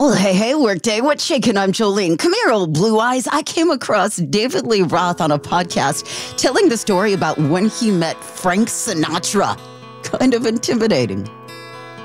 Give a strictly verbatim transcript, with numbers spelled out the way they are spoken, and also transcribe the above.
Well, hey, hey, workday. What's shaking? I'm Jolene. Come here, old blue eyes. I came across David Lee Roth on a podcast telling the story about when he met Frank Sinatra. Kind of intimidating.